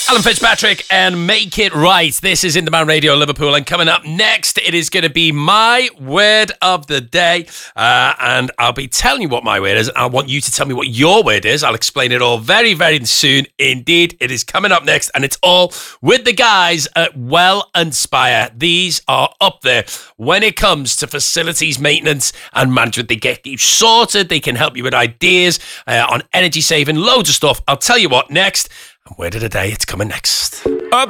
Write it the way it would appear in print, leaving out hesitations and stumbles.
Alan Fitzpatrick and Make It Right. This is In Demand Radio Liverpool, and coming up next, it is going to be my word of the day, and I'll be telling you what my word is. I want you to tell me what your word is. I'll explain it all very, very soon indeed. It is coming up next, and it's all with the guys at Well Inspire. These are up there when it comes to facilities maintenance and management. They get you sorted. They can help you with ideas on energy saving, loads of stuff. I'll tell you what next. And word of the day, it's coming next.